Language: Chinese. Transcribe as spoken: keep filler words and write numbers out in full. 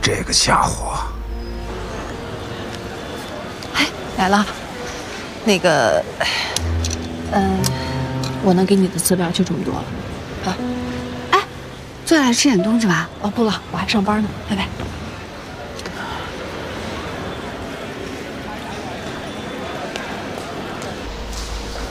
这个家伙。 哎，来了。那个，呃，我能给你的资料就这么多了。啊， 哎，坐下来吃点东西吧。 哦，不了，我还上班呢，拜拜。